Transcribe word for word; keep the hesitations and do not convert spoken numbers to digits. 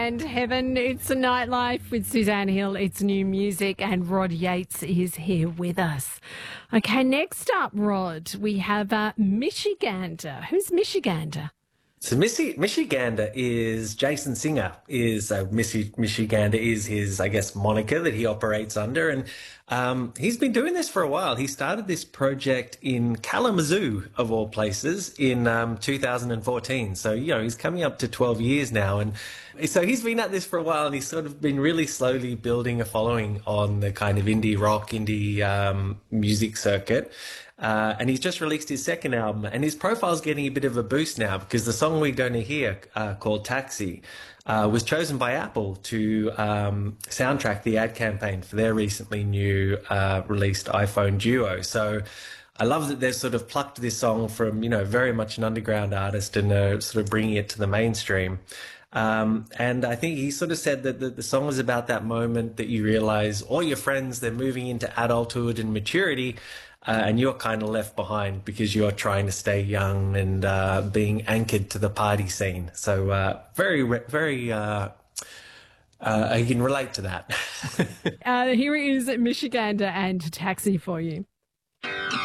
And Heaven, it's a nightlife with Suzanne Hill. It's new music, and Rod Yates is here with us. Okay, next up, Rod, we have uh, Michigander. Who's Michigander? So Missy, Michigander is Jason Singer is uh, Missy Michigander is his, I guess, moniker that he operates under, and um, he's been doing this for a while. He started this project in Kalamazoo, of all places, in um, two thousand fourteen. So you know he's coming up to twelve years now, and so he's been at this for a while, and he's sort of been really slowly building a following on the kind of indie rock, indie um, music circuit. Uh, and he's just released his second album, and his profile's getting a bit of a boost now because the song we're going to hear, uh, called Taxi, uh, was chosen by Apple to um, soundtrack the ad campaign for their recently new uh, released iPhone Duo. So I love that they've sort of plucked this song from, you know, very much an underground artist and uh, sort of bringing it to the mainstream. Um, and I think he sort of said that the, the song is about that moment that you realize all your friends, they're moving into adulthood and maturity, uh, and you're kind of left behind because you're trying to stay young and uh, being anchored to the party scene. So uh, very, very, uh, uh, I can relate to that. uh, here is Michigander and Taxi for you.